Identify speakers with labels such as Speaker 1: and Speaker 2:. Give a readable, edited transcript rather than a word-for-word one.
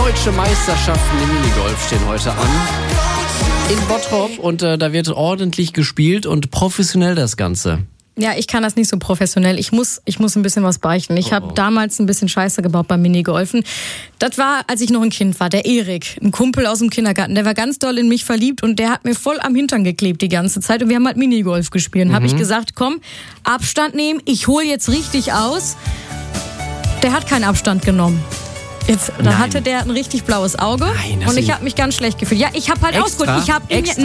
Speaker 1: Deutsche Meisterschaften im Minigolf stehen heute an. In Bottrop und da wird ordentlich gespielt und professionell das Ganze.
Speaker 2: Ja, ich kann das nicht so professionell. Ich muss ein bisschen was beichten. Ich habe damals ein bisschen Scheiße gebaut beim Minigolfen. Das war, als ich noch ein Kind war, der Erik, ein Kumpel aus dem Kindergarten. Der war ganz doll in mich verliebt und der hat mir voll am Hintern geklebt die ganze Zeit. Und wir haben halt Minigolf gespielt. Habe ich gesagt, komm, Abstand nehmen, ich hole jetzt richtig aus. Der hat keinen Abstand genommen. Dann hatte der ein richtig blaues Auge und ich habe mich ganz schlecht gefühlt. Ja, ich habe halt ausgeholt.